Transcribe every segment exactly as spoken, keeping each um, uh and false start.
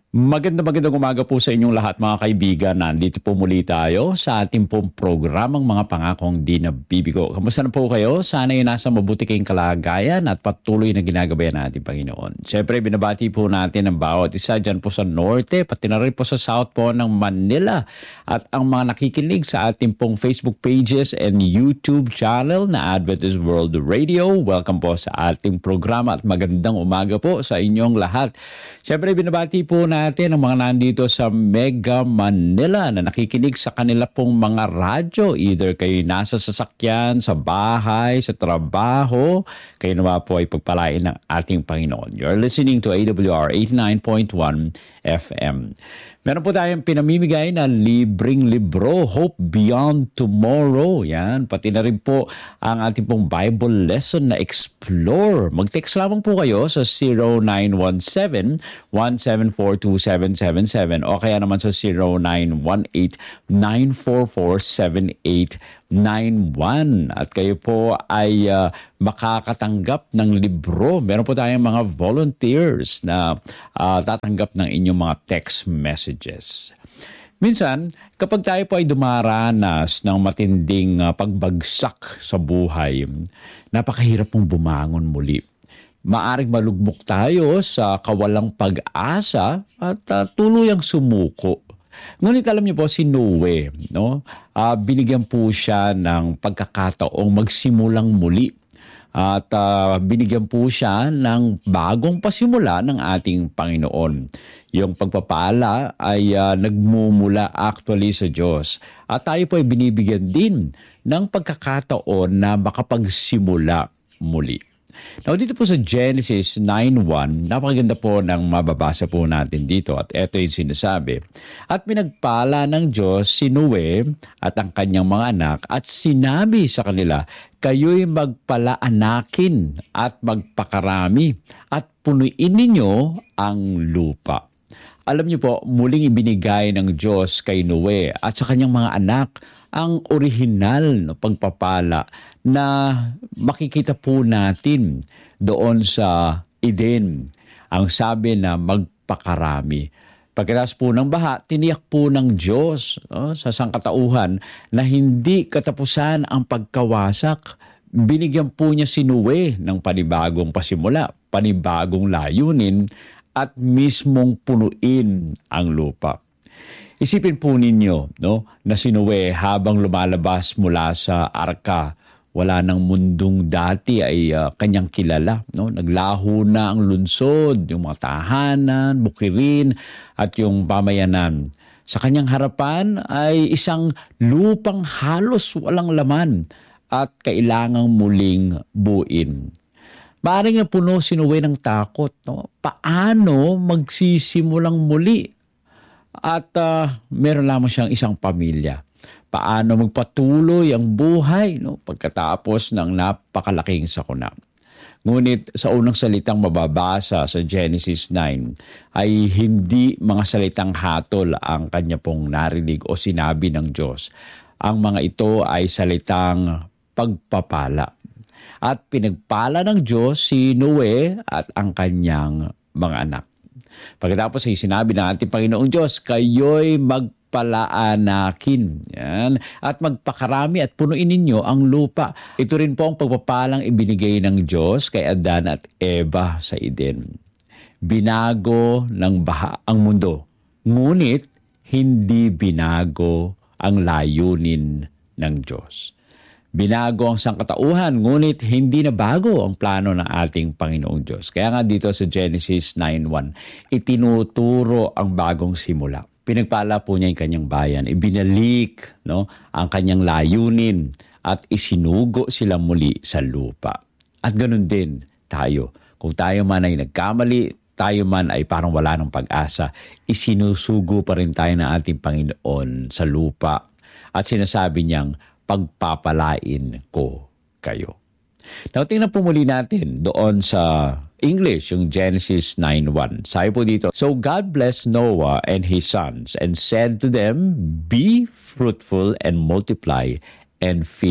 Maganda magandang umaga po sa inyong lahat mga kaibigan. Nandito po muli tayo sa ating pong programang mga pangakong di nabibigo. Kamusta na po kayo? Sana ay nasa mabuti kayong kalagayan at patuloy na ginagabayan natin Panginoon. Siyempre binabati po natin ang bawat isa dyan po sa norte, pati na rin po sa south po ng Manila. At ang mga nakikinig sa ating pong Facebook pages and YouTube channel na Adventist World Radio, welcome po sa ating programa at magandang umaga po sa inyong lahat. Siyempre binabati po natin natin ang mga nandito sa Mega Manila na nakikinig sa kanila pong mga radyo. Either kayo nasa sasakyan, sa bahay, sa trabaho, kayo naman po ay pagpalain ng ating Panginoon. You're listening to A W R eighty-nine point one F M. Meron po tayong pinamimigay na libreng libro, Hope Beyond Tomorrow. Yan, pati na rin po ang ating pong Bible lesson na Explore. Mag-text lamang po kayo sa zero nine one seven, one seven four two seven seven seven o kaya naman sa zero nine one eight, nine four four seven eight nine one. At kayo po ay uh, makakatanggap ng libro. Meron po tayong mga volunteers na uh, tatanggap ng inyong mga text messages. Minsan, kapag tayo po ay dumaranas ng matinding uh, pagbagsak sa buhay, napakahirap pong bumangon muli. Maaring malugmok tayo sa kawalang pag-asa at uh, tuluyang sumuko. Ngunit alam niyo po si Noe, no? Uh, binigyan po siya ng pagkakataong magsimulang muli. At uh, binigyan po siya ng bagong pasimula ng ating Panginoon. Yung pagpapala ay uh, nagmumula actually sa Diyos. At tayo po ay binibigyan din ng pagkakataon na makapagsimula muli. Now dito po sa Genesis nine one, napakaganda po ng mababasa po natin dito at ito yung sinasabi. At pinagpala ng Diyos si Noe at ang kanyang mga anak at sinabi sa kanila, kayo'y magpalaanakin at magpakarami at punuin ninyo ang lupa. Alam niyo po, muling ibinigay ng Diyos kay Noe at sa kanyang mga anak ang orihinal no, pagpapala na makikita po natin doon sa Eden. Ang sabi na magpakarami. Pagkatapos po ng baha, tiniyak po ng Diyos no, sa sangkatauhan na hindi katapusan ang pagkawasak. Binigyan po niya si Noe ng panibagong pasimula, panibagong layunin at mismong punuin ang lupa. Isipin po ninyo no, na si Noe habang lumalabas mula sa arka, wala nang mundong dati ay uh, kanyang kilala. No? Naglaho na ang lungsod, yung mga tahanan, bukirin at yung pamayanan. Sa kanyang harapan ay isang lupang halos walang laman at kailangang muling buuin. Maaring napuno si Noe ng takot. No? Paano magsisimulang muli? At uh, meron lamang siyang isang pamilya. Paano magpatuloy ang buhay no, pagkatapos ng napakalaking sakuna. Ngunit sa unang salitang mababasa sa Genesis nine ay hindi mga salitang hatol ang kanya pong narinig o sinabi ng Diyos. Ang mga ito ay salitang pagpapala. At pinagpala ng Diyos si Noe at ang kanyang mga anak. Pagkatapos ay sinabi ng ating Panginoong Diyos, kayo'y magpalaanakin yan, at magpakarami at punuin ninyo ang lupa. Ito rin po ang pagpapalang ibinigay ng Diyos kay Adan at Eva sa Eden. Binago ng baha ang mundo, ngunit hindi binago ang layunin ng Diyos. Binago ang sangkatauhan, ngunit hindi na bago ang plano ng ating Panginoong Diyos. Kaya nga dito sa Genesis nine one, itinuturo ang bagong simula. Pinagpala po niya yung kanyang bayan, ibinalik no, ang kanyang layunin at isinugo sila muli sa lupa. At ganun din tayo. Kung tayo man ay nagkamali, tayo man ay parang wala ng pag-asa, isinusugo pa rin tayo ng ating Panginoon sa lupa. At sinasabi niyang, pagpapalain ko kayo. Now, tingnan po muli natin doon sa English, yung Genesis nine one. Sabi po dito, so God blessed Noah and his sons and said to them, be fruitful and multiply and fill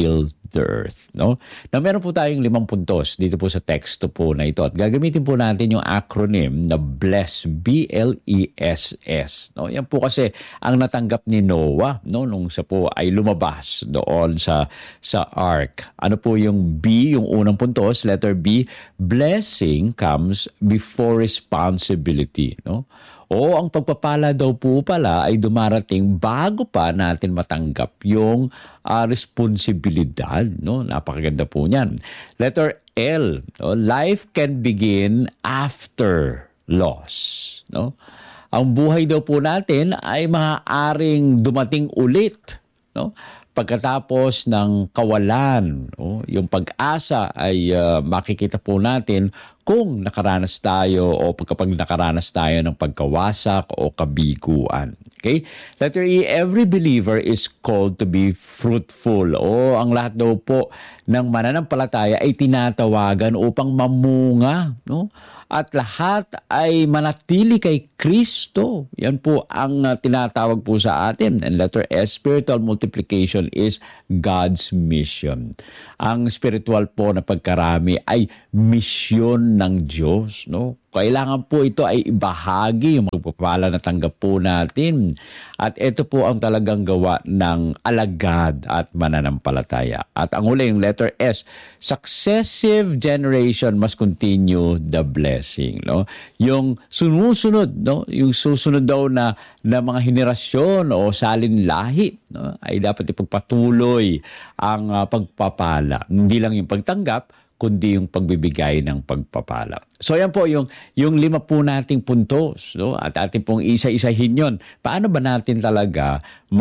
the earth. No? Na meron po tayong limang puntos dito po sa teksto po na ito at gagamitin po natin yung acronym na BLESS, B L E S S. No? Yan po kasi ang natanggap ni Noah no? Nung siya po ay lumabas doon sa, sa ark. Ano po yung B, yung unang puntos, letter B, blessing comes before responsibility. No? O ang pagpapala daw po pala ay dumarating bago pa natin matanggap yung uh, responsibilidad. No? Napakaganda po niyan. Letter L, no? Life can begin after loss. No? Ang buhay daw po natin ay maaaring dumating ulit. No? Pagkatapos ng kawalan, no? Yung pag-asa ay uh, makikita po natin kung nakaranas tayo o kapag nakaranas tayo ng pagkawasak o kabiguan. Okay? Letter E, every believer is called to be fruitful. O ang lahat daw po ng mananampalataya ay tinatawagan upang mamunga, no? At lahat ay manatili kay Kristo. Yan po ang uh, tinatawag po sa atin. And letter S, spiritual multiplication is God's mission. Ang spiritual po na pagkarami ay misyon ng Diyos. No? Kailangan po ito ay ibahagi, yung magpapala na tanggap po natin. At ito po ang talagang gawa ng alagad at mananampalataya. At ang huli, yung letter S, successive generation must continue the blessing. No? Yung sumusunod, no? Yung susunod daw na, na mga henerasyon o salinlahi, no? Ay dapat ipagpatuloy ang uh, pagpapala. Hindi lang yung pagtanggap, kundi yung pagbibigay ng pagpapala. So yan po yung, yung lima po nating puntos. No? At ating pong isa-isahin yun. Paano ba natin talaga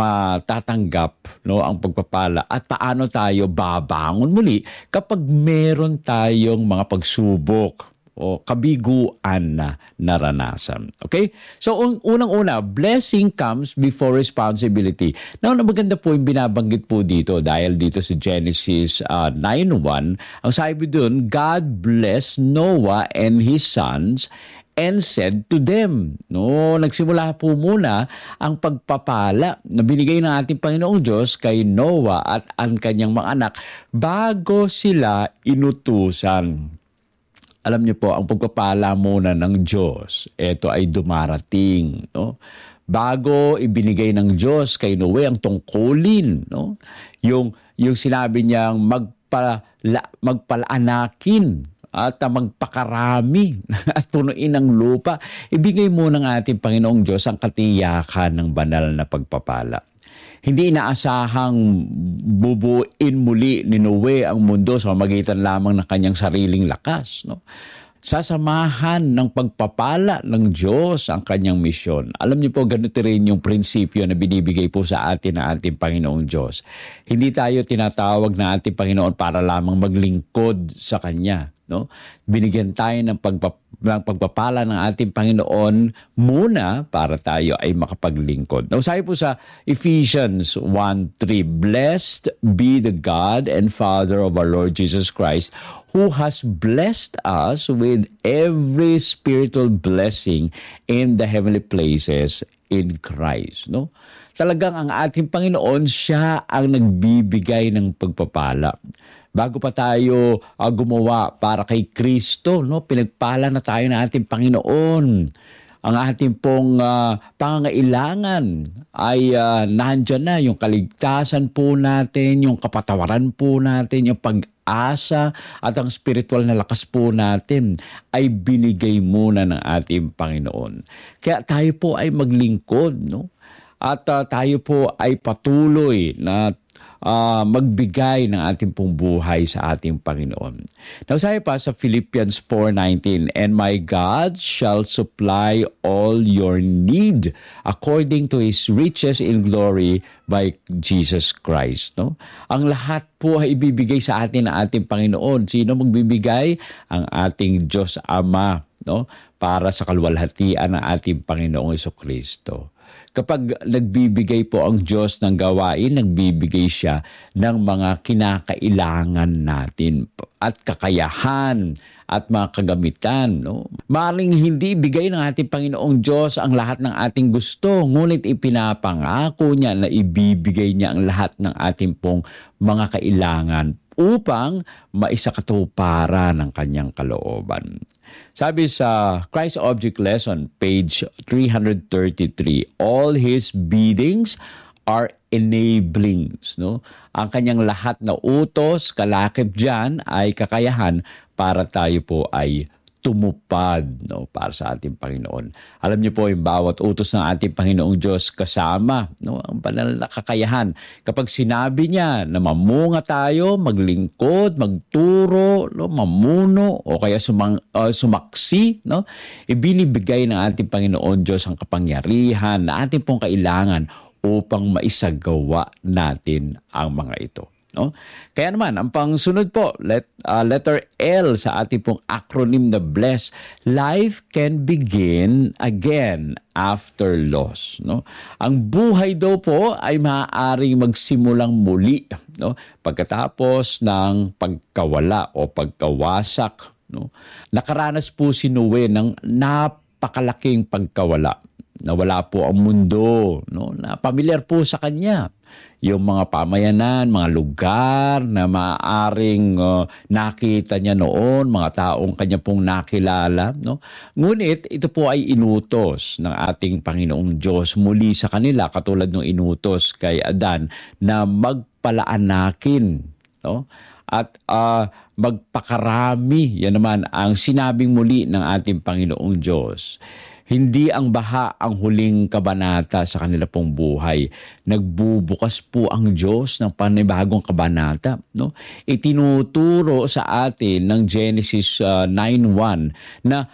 matatanggap no, ang pagpapala at paano tayo babangon muli kapag meron tayong mga pagsubok o kabiguan na naranasan. Okay? So, un- unang-una, blessing comes before responsibility. Now, maganda po yung binabanggit po dito dahil dito sa Genesis uh, nine one, ang sabi doon, God blessed Noah and his sons and said to them. No, nagsimula po muna ang pagpapala na binigay ng ating Panginoong Diyos kay Noah at ang kanyang mga anak bago sila inutusan. Alam niyo po, ang pagpapala muna ng Diyos, ito ay dumarating. No? Bago ibinigay ng Diyos kay Noe ang tungkulin, no? yung, yung sinabi niyang magpala, magpalaanakin at magpakarami at punuin ang lupa, ibigay muna ng ating Panginoong Diyos ang katiyakan ng banal na pagpapala. Hindi inaasahang bubuin muli ni Noe ang mundo sa pamamagitan lamang ng kanyang sariling lakas. No? Sasamahan ng pagpapala ng Diyos ang kanyang misyon. Alam niyo po, ganito rin yung prinsipyo na binibigay po sa atin ng ating Panginoong Diyos. Hindi tayo tinatawag na ating Panginoon para lamang maglingkod sa Kanya. No? Binigyan tayo ng, pagpap- ng pagpapala ng ating Panginoon muna para tayo ay makapaglingkod. Now, sabi po sa Ephesians one three, blessed be the God and Father of our Lord Jesus Christ, who has blessed us with every spiritual blessing in the heavenly places in Christ. No? Talagang ang ating Panginoon, siya ang nagbibigay ng pagpapala. Bago pa tayo uh, gumawa para kay Kristo, no? Pinagpala na tayo ng ating Panginoon. Ang ating pong uh, pangangailangan ay uh, nandyan na, yung kaligtasan po natin, yung kapatawaran po natin, yung pag-asa at ang spiritual na lakas po natin ay binigay muna ng ating Panginoon. Kaya tayo po ay maglingkod, no? At uh, tayo po ay patuloy na Uh, magbigay ng ating pong buhay sa ating Panginoon. Now, sabi pa sa Philippians four nineteen, and my God shall supply all your need according to His riches in glory by Jesus Christ. No? Ang lahat po ay ibibigay sa atin ng ating Panginoon. Sino magbibigay? Ang ating Diyos Ama, no? Para sa kaluwalhatian ng ating Panginoong Jesucristo. Kapag nagbibigay po ang Diyos ng gawain, nagbibigay siya ng mga kinakailangan natin at kakayahan at mga kagamitan. No? Maring hindi bigay ng ating Panginoong Diyos ang lahat ng ating gusto, ngunit ipinapangako niya na ibibigay niya ang lahat ng ating pong mga kailangan upang maisakatuparan ng kanyang kalooban. Sabi sa Christ Object Lesson, page three thirty-three, all His biddings are enablings. No? Ang kanyang lahat na utos, kalakip dyan ay kakayahan para tayo po ay tumupad, no, para sa ating Panginoon. Alam niyo po, yung bawat utos ng ating Panginoong Diyos kasama, no, ang banal na kakayahan. Kapag sinabi niya na mamunga tayo, maglingkod, magturo, no, mamuno, o kaya sumang, uh, sumaksi, no, ibinibigay ng ating Panginoon Diyos ang kapangyarihan na ating pong kailangan upang maisagawa natin ang mga ito. No? Kaya naman, ang pangsunod po, let, uh, letter L sa ating pong acronym na BLESS, life can begin again after loss. No? Ang buhay daw po ay maaaring magsimulang muli, no? Pagkatapos ng pagkawala o pagkawasak. No? Nakaranas po si Noe ng napakalaking pagkawala. Nawala po ang mundo, no? Na pamilyar po sa kanya. Yung mga pamayanan, mga lugar na maaaring uh, nakita niya noon, mga taong kanya pong nakilala. No? Ngunit ito po ay inutos ng ating Panginoong Diyos muli sa kanila, katulad ng inutos kay Adan na magpalaanakin. No? At uh, magpakarami. Yan naman ang sinabing muli ng ating Panginoong Diyos. Hindi ang baha ang huling kabanata sa kanila pong buhay. Nagbubukas po ang Diyos ng panibagong kabanata. No? Itinuturo sa atin ng Genesis uh, nine one na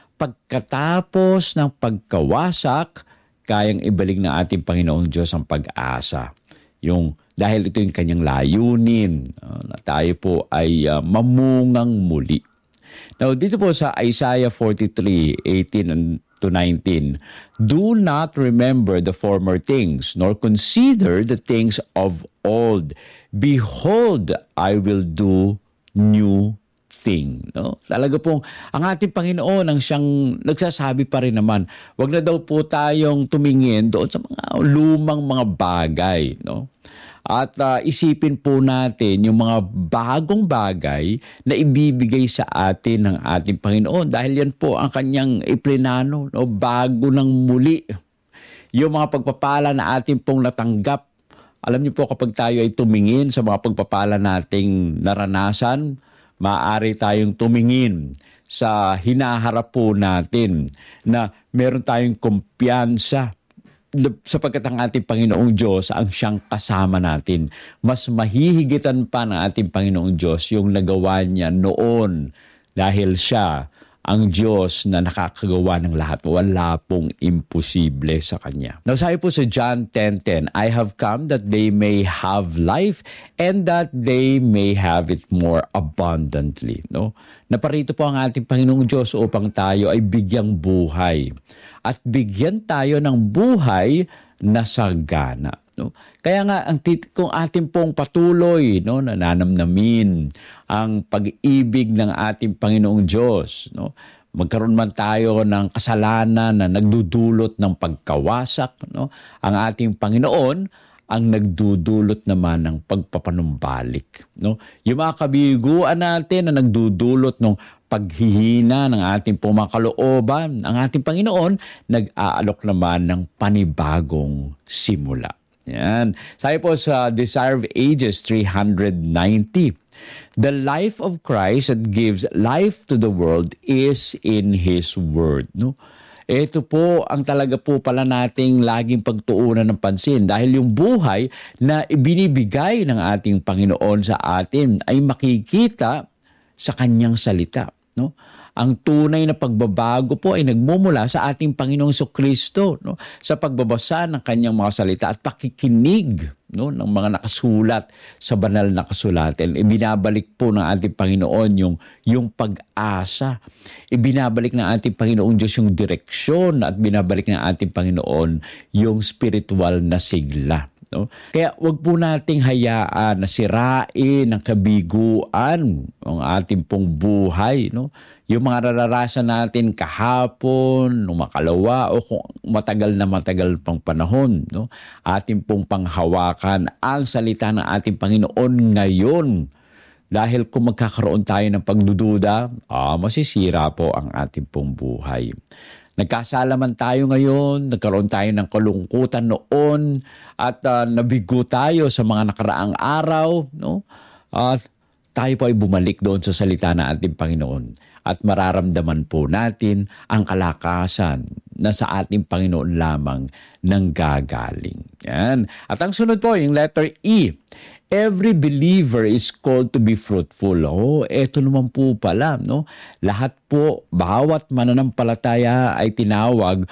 pagkatapos ng pagkawasak, kayang ibalik ng ating Panginoong Diyos ang pag-asa. Yung, dahil ito yung kanyang layunin, uh, na tayo po ay uh, mamungang muli. Now, dito po sa Isaiah forty-three eighteen to nineteen, do not remember the former things, nor consider the things of old. Behold, I will do new thing. No? Talaga pong, ang ating Panginoon ang siyang nagsasabi pa rin naman, wag na daw po tayong tumingin doon sa mga lumang mga bagay. No? At uh, isipin po natin yung mga bagong bagay na ibibigay sa atin ng ating Panginoon dahil yan po ang kanyang iplinano, no? Bago ng muli. Yung mga pagpapala na ating pong natanggap. Alam niyo po, kapag tayo ay tumingin sa mga pagpapala nating naranasan, maaari tayong tumingin sa hinaharap po natin na meron tayong kumpiyansa sapagkat ang ating Panginoong Diyos ang siyang kasama natin. Mas mahihigitan pa ng ating Panginoong Diyos yung nagawa niya noon dahil siya ang Diyos na nakakagawa ng lahat. Wala pong imposible sa Kanya. Now, sabi po sa John ten ten, I have come that they may have life and that they may have it more abundantly. No? Naparito po ang ating Panginoong Diyos upang tayo ay bigyang buhay. At bigyan tayo ng buhay na sagana. No? Kaya nga, ang tit- kung ating pong patuloy, no, nananamnamin ang pag-ibig ng ating Panginoong Diyos, no? Magkaroon man tayo ng kasalanan na nagdudulot ng pagkawasak, no? Ang ating Panginoon ang nagdudulot naman ng pagpapanumbalik. No? Yung mga kabiguan natin na nagdudulot ng paghihina ng ating pumakalooban, ang ating Panginoon nag-aalok naman ng panibagong simula. Yan. Sabi po sa Desire of Ages three ninety, the life of Christ that gives life to the world is in His Word. No? Ito po ang talaga po pala nating laging pagtuunan ng pansin dahil yung buhay na ibinibigay ng ating Panginoon sa atin ay makikita sa Kanyang salita. No? Ang tunay na pagbabago po ay nagmumula sa ating Panginoong Jesucristo, no? Sa pagbabasa ng Kanyang mga salita at pakikinig, no, ng mga nakasulat sa banal na kasulatan. Ibinabalik po ng ating Panginoon yung, yung pag-asa. Ibinabalik ng ating Panginoong Diyos yung direksyon at binabalik ng ating Panginoon yung spiritual na sigla. No? Kaya wag po nating hayaan na sirain ng kabiguan ang ating pong buhay. No? Yung mga nararasan natin kahapon, nung makalawa, o kung matagal na matagal pang panahon, no? Ating pong panghawakan ang salita ng ating Panginoon ngayon. Dahil kung magkakaroon tayo ng pagdududa, ah, masisira po ang ating pong buhay. Nagkasala man tayo ngayon, nagkaroon tayo ng kalungkutan noon, at uh, nabigo tayo sa mga nakaraang araw, no? At tayo po ay bumalik doon sa salita ng ating Panginoon. At mararamdaman po natin ang kalakasan na sa ating Panginoon lamang nanggagaling. Yan. At ang sunod po, yung letter E. Every believer is called to be fruitful. Oh, eto naman po pala, no? Lahat po, bawat mananampalataya ay tinawag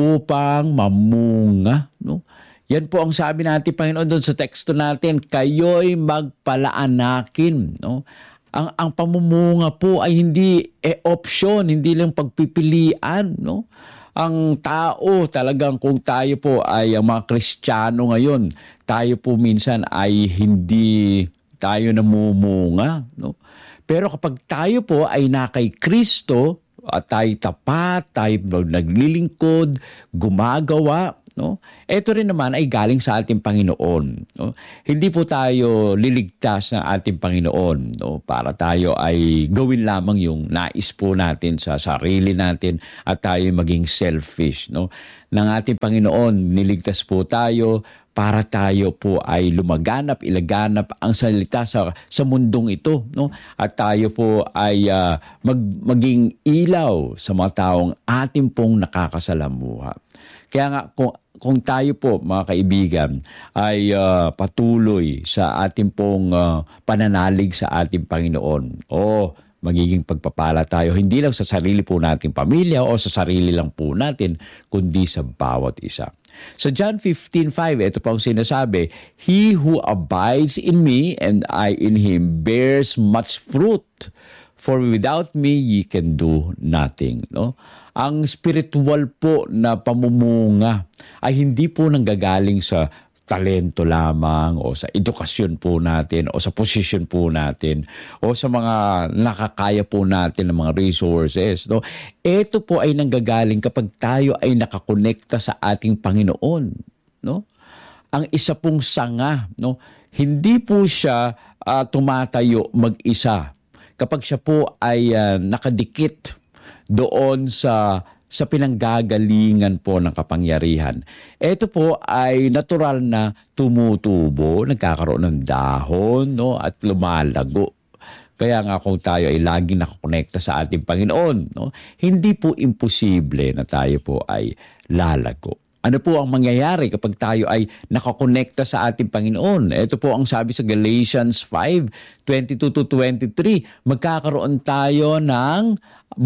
upang mamunga, no? Yan po ang sabi natin, Panginoon, doon sa teksto natin, kayo'y magpalaanakin, no? Ang ang pamumunga po ay hindi eh, option, hindi lang pagpipilian, no? Ang tao talagang kung tayo po ay ang mga Kristiyano ngayon, tayo po minsan ay hindi tayo namumunga, no? Pero kapag tayo po ay na kay Kristo at tayo tapat, tayo naglilingkod, gumagawa, no? Ito rin naman ay galing sa ating Panginoon, no? Hindi po tayo liligtas ng ating Panginoon, no? Para tayo ay gawin lamang yung nais po natin sa sarili natin at tayo maging selfish, no? Ng ating Panginoon, niligtas po tayo para tayo po ay lumaganap, ilaganap ang salita sa sa mundong ito, no? At tayo po ay uh, mag, maging ilaw sa mga taong ating pong nakakasalamuha. Kaya nga kung kung tayo po mga kaibigan ay uh, patuloy sa ating pong uh, pananalig sa ating Panginoon, o magiging pagpapala tayo hindi lang sa sarili po nating pamilya o sa sarili lang po natin, kundi sa bawat isa. Sa John fifteen five, ito po ang sinasabi, He who abides in me and I in him bears much fruit, for without me ye can do nothing. No? Ang spiritual po na pamumunga ay hindi po nanggagaling sa talento lamang o sa edukasyon po natin o sa posisyon po natin o sa mga nakakaya po natin ng mga resources. No? Ito po ay nanggagaling kapag tayo ay nakakonekta sa ating Panginoon. No? Ang isa pong sanga, no? Hindi po siya uh, tumatayo mag-isa. Kapag siya po ay uh, nakadikit doon sa sa pinanggagalingan po ng kapangyarihan. Ito po ay natural na tumutubo, nagkakaroon ng dahon, no, at lumalago. Kaya nga kung tayo ay laging nakakonekta sa ating Panginoon, no, hindi po imposible na tayo po ay lalago. Ano po ang mangyayari kapag tayo ay nakakonekta sa ating Panginoon? Ito po ang sabi sa Galatians five twenty-two to twenty-three. Magkakaroon tayo ng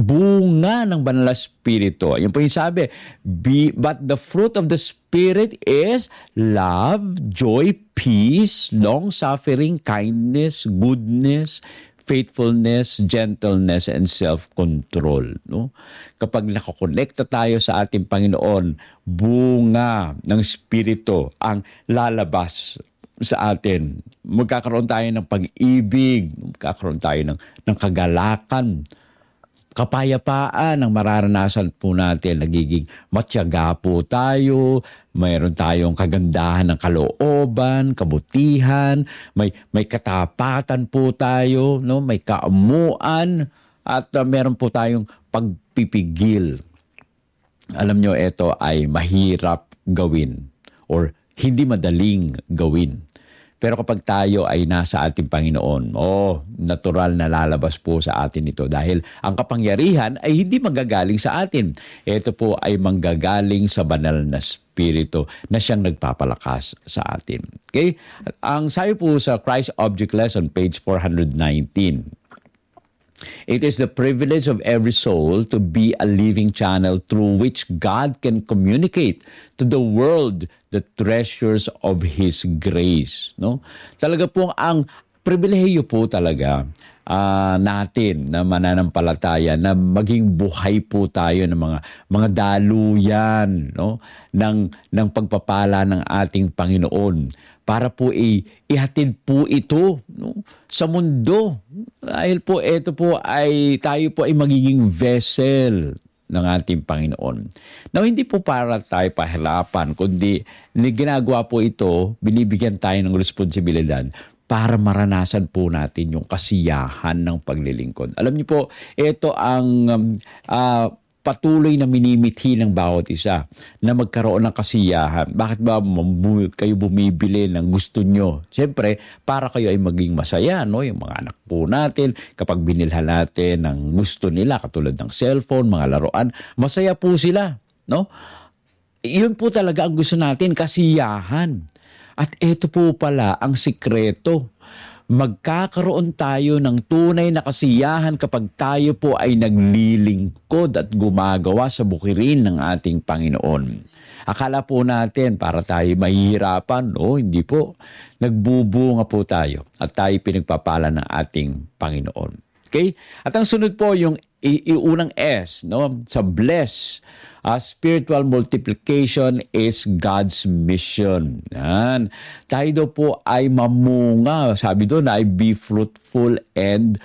bunga ng Banal na Espiritu. Yan po yung sabi, Be, but the fruit of the Spirit is love, joy, peace, long-suffering, kindness, goodness, faithfulness, gentleness, and self-control. No? Kapag nakakonekta tayo sa ating Panginoon, bunga ng Espiritu ang lalabas sa atin. Magkakaroon tayo ng pag-ibig, magkakaroon tayo ng, ng kagalakan, kapayapaan ang mararanasan po natin. Nagiging matyaga po tayo, mayroon tayong kagandahan ng kalooban, kabutihan, may may katapatan po tayo, no? May kaamuan, at uh, meron po tayong pagpipigil. Alam nyo, ito ay mahirap gawin or hindi madaling gawin. Pero kapag tayo ay nasa ating Panginoon, oh, natural na lalabas po sa atin ito dahil ang kapangyarihan ay hindi manggagaling sa atin. Ito po ay manggagaling sa banal na Espiritu na siyang nagpapalakas sa atin. Okay? Ang sabi po sa Christ Object Lesson, page four nineteen, it is the privilege of every soul to be a living channel through which God can communicate to the world the treasures of His grace. No? Talaga po ang pribilehiyo po talaga ah, natin na mananampalataya na maging buhay po tayo ng mga mga daluyan, no, ng ng pagpapala ng ating Panginoon para po i, ihatid po ito, no, sa mundo. Dahil po ito po ay tayo po ay magiging vessel ng ating Panginoon. Now, hindi po para tayo pahirapan, kundi ginagawa po ito, binibigyan tayo ng responsibilidad para maranasan po natin yung kasiyahan ng paglilingkod. Alam niyo po, ito ang um, uh, patuloy na minimithi ng bawat isa na magkaroon ng kasiyahan. Bakit ba kayo bumibili ng gusto nyo? Siyempre, para kayo ay maging masaya, no? Yung mga anak po natin, kapag binilhan natin ng gusto nila, katulad ng cellphone, mga laruan, masaya po sila, no? Yun po talaga ang gusto natin, kasiyahan. At ito po pala ang sikreto. Magkakaroon tayo ng tunay na kasiyahan kapag tayo po ay naglilingkod at gumagawa sa bukirin ng ating Panginoon. Akala po natin para tayo mahihirapan, no? Hindi po. Nagbubunga po tayo at tayo pinagpapala ng ating Panginoon. Okay? At ang sunod po yung iunang S, no? Sa bless. Uh, spiritual multiplication is God's mission. Yan. Tayo daw po ay mamunga. Sabi doon ay be fruitful and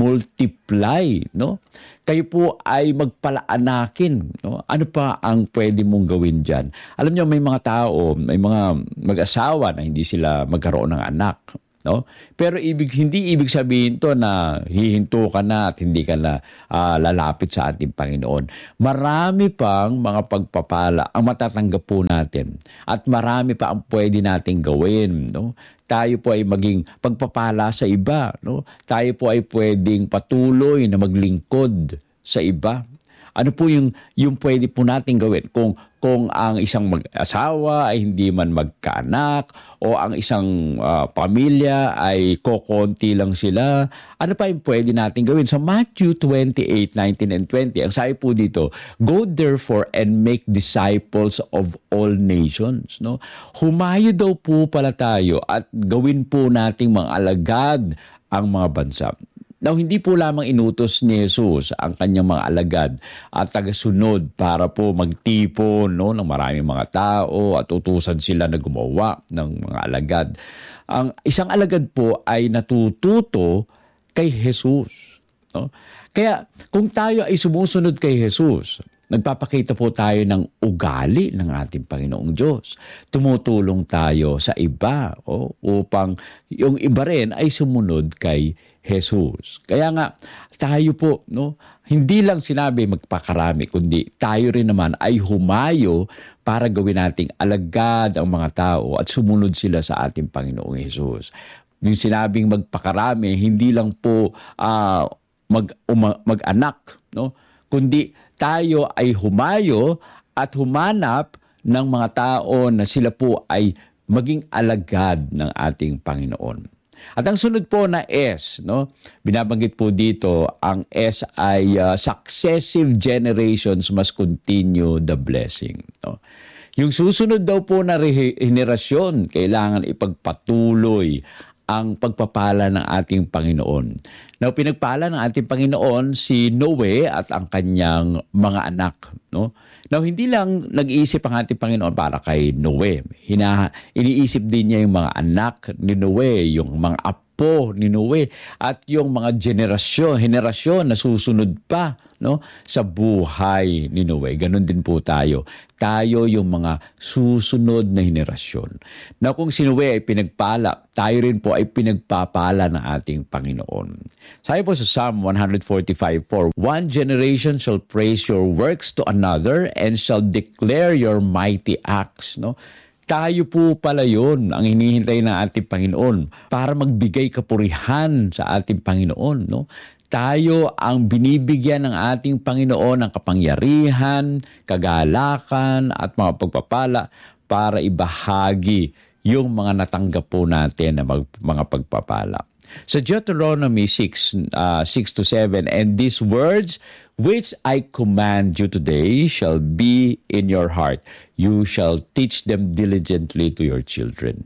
multiply. No? Kayo po ay magpalaanakin. No? Ano pa ang pwede mong gawin dyan? Alam niyo, may mga tao, may mga mag-asawa na hindi sila magkaroon ng anak. No? Pero ibig hindi ibig sabihin to na hihinto ka na at hindi ka na uh, lalapit sa ating Panginoon. Marami pang mga pagpapala ang matatanggap po natin at marami pa ang pwede nating gawin, no? Tayo po ay maging pagpapala sa iba, no? Tayo po ay pwedeng patuloy na maglingkod sa iba. Ano po yung yung pwede po nating gawin kung kung ang isang mag-asawa ay hindi man magkaanak o ang isang uh, pamilya ay kokonti lang sila, ano pa yung pwede nating gawin? Sa Matthew twenty-eight, nineteen and twenty, ang sabi po dito, go therefore and make disciples of all nations, no? Humayo daw po pala tayo at gawin po nating mga alagad ang mga bansa. Now, hindi po lamang inutos ni Jesus ang kanyang mga alagad at tagasunod para po magtipon, no, ng maraming mga tao at utusan sila na gumawa ng mga alagad. Ang isang alagad po ay natututo kay Jesus. No? Kaya kung tayo ay sumusunod kay Jesus, nagpapakita po tayo ng ugali ng ating Panginoong Diyos. Tumutulong tayo sa iba, oh, upang yung iba rin ay sumunod kay Jesus. Kaya nga, tayo po, no, hindi lang sinabi magpakarami, kundi tayo rin naman ay humayo para gawin nating alagad ang mga tao at sumunod sila sa ating Panginoong Jesus. Yung sinabing magpakarami, hindi lang po uh, mag, uma, mag-anak, no, kundi tayo ay humayo at humanap ng mga tao na sila po ay maging alagad ng ating Panginoon. At ang sunod po na S, no, binabanggit po dito, ang S ay uh, successive generations must continue the blessing. No? Yung susunod daw po na henerasyon, kailangan ipagpatuloy ang pagpapala ng ating Panginoon. Now, pinagpala ng ating Panginoon si Noe at ang kanyang mga anak. No? Now, hindi lang nag-iisip ang ating Panginoon para kay Noe. Hina, iniisip din niya yung mga anak ni Noe, yung mga apo ni Noe, at yung mga generasyon, henerasyon na susunod pa, no, sa buhay ni Noe. Ganon din po tayo. Tayo yung mga susunod na henerasyon. Na kung si Noe ay pinagpala, tayo rin po ay pinagpapala ng ating Panginoon. Sabi po sa Psalm one forty-five four, one generation shall praise your works to another and shall declare your mighty acts. No? Tayo po pala yun ang hinihintay ng ating Panginoon para magbigay kapurihan sa ating Panginoon. No? Tayo ang binibigyan ng ating Panginoon ng kapangyarihan, kagalakan at mga pagpapala para ibahagi yung mga natanggap po natin na mag, mga pagpapala. Sa Deuteronomy six, uh, six to seven, and these words which I command you today shall be in your heart. You shall teach them diligently to your children.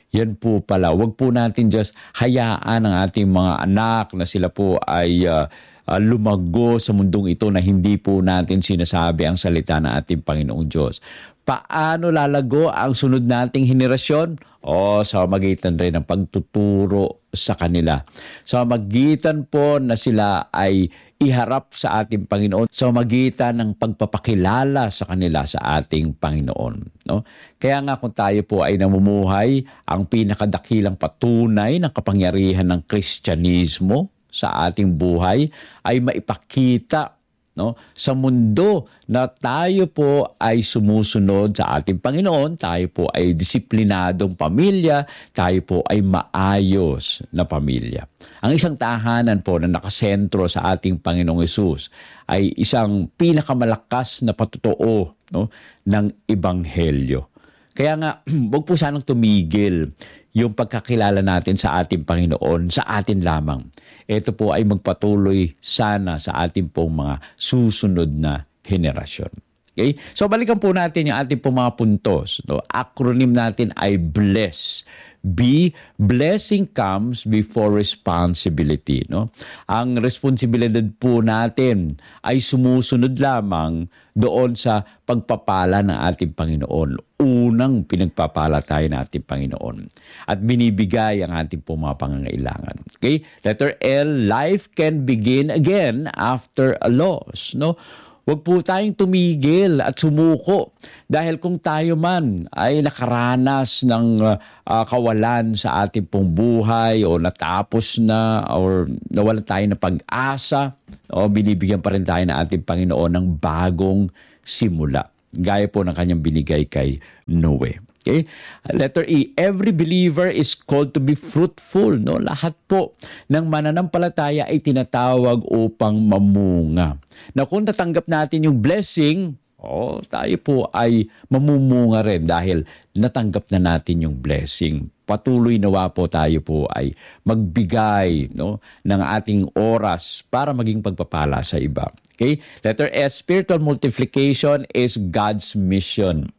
Yan po pala, wag po natin just hayaan ang ating mga anak na sila po ay uh, uh, lumago sa mundong ito na hindi po natin sinasabi ang salita ng ating Panginoong Diyos. Paano lalago ang sunod nating henerasyon? O sa magitan rin ng pagtuturo sa kanila. Sa magitan po na sila ay iharap sa ating Panginoon, sa magitan ng pagpapakilala sa kanila sa ating Panginoon. No? Kaya nga kung tayo po ay namumuhay, ang pinakadakilang patunay ng kapangyarihan ng Kristyanismo sa ating buhay ay maipakita, no, sa mundo na tayo po ay sumusunod sa ating Panginoon, tayo po ay disiplinadong pamilya, tayo po ay maayos na pamilya. Ang isang tahanan po na nakasentro sa ating Panginoong Hesus ay isang pinakamalakas na patotoo, no, ng Ebanghelyo. Kaya nga, huwag po sanang tumigil yung pagkakilala natin sa ating Panginoon, sa atin lamang. Ito po ay magpatuloy sana sa ating pong mga susunod na henerasyon. Okay? So balikan po natin yung ating pong mga puntos. No? Acronym natin ay BLESS. B, blessing comes before responsibility. No? Ang responsibilidad po natin ay sumusunod lamang doon sa pagpapala ng ating Panginoon. Unang pinagpapala tayo ng ating Panginoon. At binibigay ang ating po mga pangangailangan. Okay? Letter L, life can begin again after a loss. No? Huwag po tayong tumigil at sumuko dahil kung tayo man ay nakaranas ng uh, kawalan sa ating pong buhay o natapos na or nawalan tayo ng pag-asa, o binibigyan pa rin tayo ng ating Panginoon ng bagong simula. Gaya po ng kanyang binigay kay Noe. Okay? Letter E, every believer is called to be fruitful. No? Lahat po ng mananampalataya ay tinatawag upang mamunga. Na kung natanggap natin yung blessing, oh, tayo po ay mamumunga rin dahil natanggap na natin yung blessing. Patuloy nawa po tayo po ay magbigay, no, ng ating oras para maging pagpapala sa iba. Okay? Letter S, spiritual multiplication is God's mission.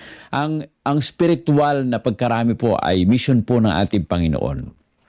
ang ang spiritual na pagkarami po ay mission po ng ating Panginoon.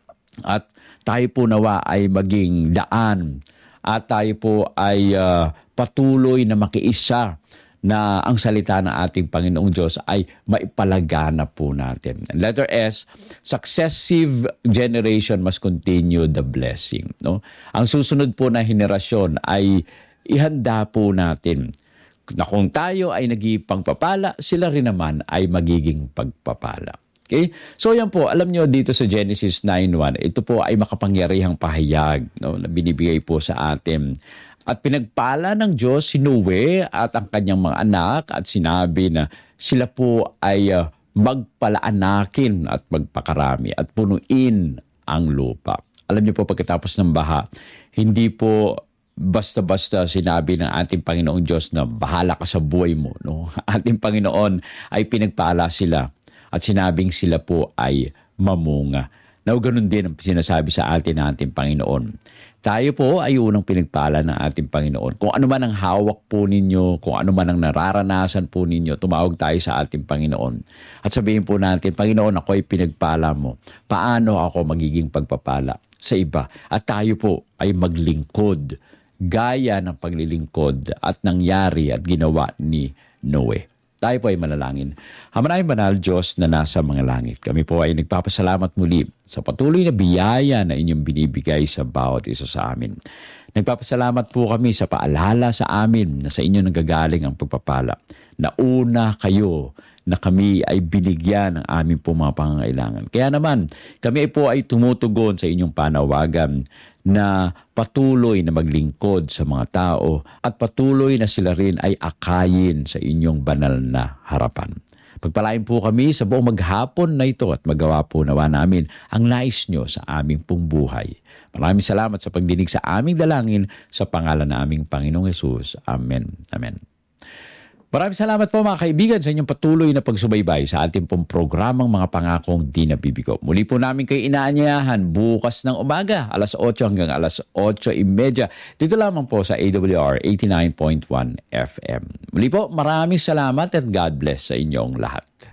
At tayo po nawa ay maging daan at tayo po ay uh, patuloy na makiisa na ang salita ng ating Panginoong Diyos ay maipalagana po natin. And letter S, successive generation must continue the blessing. No? Ang susunod po na henerasyon ay ihanda po natin na kung tayo ay naging pagpapala, sila rin naman ay magiging pagpapala. Okay? So yan po, alam nyo dito sa Genesis nine one, ito po ay makapangyarihang pahayag, no, na binibigay po sa atin. At pinagpala ng Diyos si Noe at ang kanyang mga anak at sinabi na sila po ay uh, magpalaanakin at magpakarami at punuin ang lupa. Alam niyo po pagkatapos ng baha, hindi po basta-basta sinabi ng ating Panginoong Diyos na bahala ka sa buhay mo. No? Ating Panginoon ay pinagpala sila at sinabing sila po ay mamunga. Now, ganun din ang sinasabi sa atin ng ating Panginoon. Tayo po ay unang pinagpala ng ating Panginoon. Kung ano man ang hawak po ninyo, kung ano man ang nararanasan po ninyo, tumawag tayo sa ating Panginoon. At sabihin po natin, Panginoon, ako ay pinagpala mo. Paano ako magiging pagpapala sa iba? At tayo po ay maglingkod, gaya ng paglilingkod at nangyari at ginawa ni Noe. Tayo po ay manalangin. Hamanayang banal Diyos na nasa mga langit. Kami po ay nagpapasalamat muli sa patuloy na biyaya na inyong binibigay sa bawat isa sa amin. Nagpapasalamat po kami sa paalala sa amin na sa inyo nanggagaling ang pagpapala. Nauna kayo na kami ay binigyan ng aming po mga pangangailangan. Kaya naman, kami po ay tumutugon sa inyong panawagan na patuloy na maglingkod sa mga tao at patuloy na sila rin ay akayin sa inyong banal na harapan. Pagpalain po kami sa buong maghapon na ito at magawa po nawa namin ang nais nyo sa aming pong buhay. Maraming salamat sa pagdinig sa aming dalangin sa pangalan na aming Panginoong Hesus. Amen. Amen. Maraming salamat po mga kaibigan sa inyong patuloy na pagsubaybay sa ating pong programang Mga Pangakong Di Nabibigo. Muli po namin kayo inaanyayahan bukas ng umaga, alas otso hanggang alas otso trenta. Dito lamang po sa A W R eighty-nine point one F M. Muli po, maraming salamat at God bless sa inyong lahat.